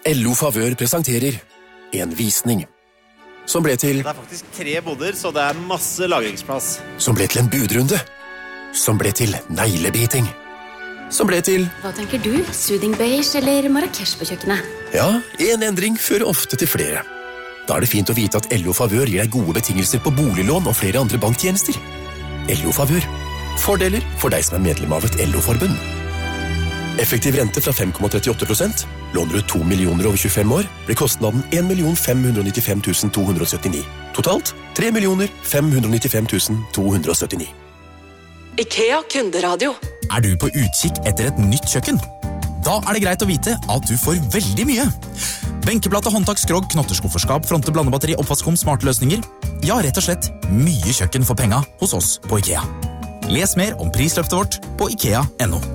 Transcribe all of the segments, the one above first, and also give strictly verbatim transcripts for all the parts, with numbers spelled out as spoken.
L O Favør presenterer en visning som ble til Det er faktisk tre boder, så det er masse lagringsplass. Som ble til en budrunde. Som ble til neglebiting. Som ble til Hva tenker du? Soothing beige eller Marrakesh på kjøkkenet? Ja, en endring fører ofte til flere. Da er det fint å vite at L O Favør gir deg gode betingelser på boliglån og flere andre banktjenester. L O Favør. Fordeler for deg som er medlem av et L O-forbund. Effektiv rente fra fem komma trettiåtte prosent. Låner du to millioner over tjuefem år, blir kostnaden en million fem hundre nittifem tusen to hundre syttini. Totalt tre millioner fem hundre nittifem tusen to hundre syttini. IKEA kunderadio. Er du på utkikk etter et nytt kjøkken? Da er det greit å vite at du får veldig mye. Benkeplate, håndtak, skrog, knotterskufferskap, fronte, blandebatteri, oppvaskkum, smarte løsninger. Ja, rett og slett mye kjøkken for penga hos oss på IKEA. Les mer om prisløftet vårt på ikea punktum no.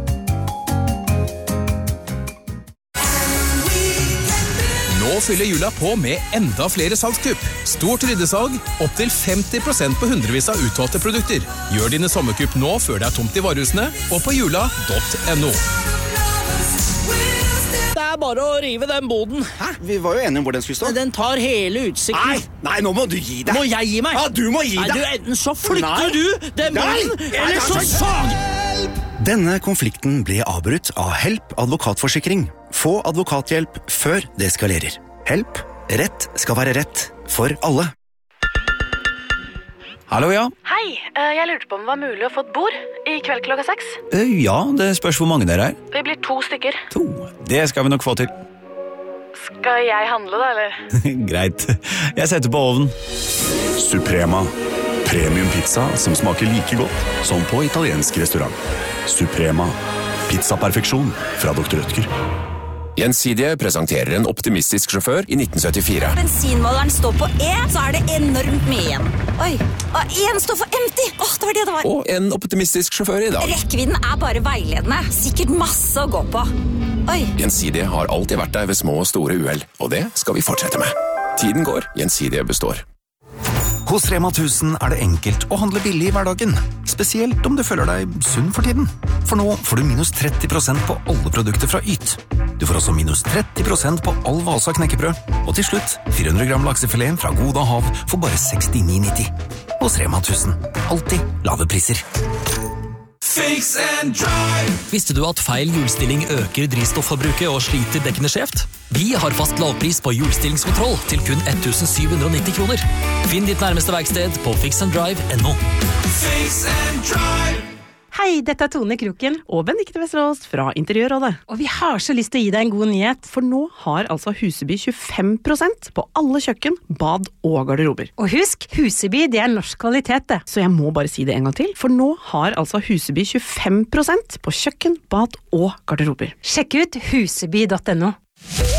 Nå fyller jula på med enda flere salgskupp. Stort ryddesalg, opp til femti prosent på hundrevis av utvalgte produkter. Gjør dine sommerkupp nå før det er tomt i varehusene, og på jula punktum no. Det er bare å rive den boden. Hæ? Vi var jo enige om hvor den skulle stå. Den tar hele utsikten. Nei, nei, nå må du gi deg. Må jeg gi meg? Ja, du må gi deg. Nei, du, enten så flytter Nei. du den boden, Nei. eller Nei, så nei, sag. Denne konflikten ble avbrutt av Help advokatforsikring. Få advokathjelp før det eskalerer. Help. Rett skal være rett for alle. Hallo, ja. Hei, jeg lurte på om det var mulig å få et bord i kveld klokka seks. Ja, det spørs hvor mange dere er. Vi blir to stykker. To. Det skal vi nok få til. Skal jeg handle da, eller? Greit. Jeg setter på ovnen. Suprema. Premium pizza som smaker like godt som på italiensk restaurant. Suprema. Pizza-perfeksjon fra doktor Rødtger. Gjensidige presenterer en optimistisk sjåfør i nitten syttifire. Bensinmåleren står på E, så er det enormt mye igjen. Oi, og en står for empty. Åh, det var det det var. Og en optimistisk sjåfør i dag. Rekkevidden er bare veiledende. Sikkert masse å gå på. Oi. Gjensidige har alltid vært der ved små og store uheld, og det skal vi fortsette med. Tiden går, Gjensidige består. Hos Rema tusen er det enkelt å handle billig i hverdagen, spesielt om du føler deg sunn for tiden. For nå får du minus tretti prosent på alle produkter fra Yt. Du får også minus tretti prosent på all Vasa knekkebrød, og til slutt fire hundre gram laksefilet fra Goda Hav for bare sekstini nitti. Hos Rema tusen. Alltid lave priser. Fix and drive. Visste du at feil hjulstilling øker drivstofforbruket og sliter dekkene skjevt? Vi har fast lavpris på hjulstillingskontroll til kun ett tusen syv hundre nitti kroner. Finn ditt nærmeste verksted på fix and drive punktum no. Fix and drive. Hei, dette er Tone Kroken og Benedikte Vesterås fra Interiørrådet. Og vi har så lyst til å gi deg en god nyhet, for nå har altså Huseby tjuefem prosent på alle kjøkken, bad og garderober. Og husk, Huseby det er norsk kvalitet det. Så jeg må bare si det en gang til, for nå har altså Huseby tjuefem prosent på kjøkken, bad og garderober. Sjekk ut huseby punktum no.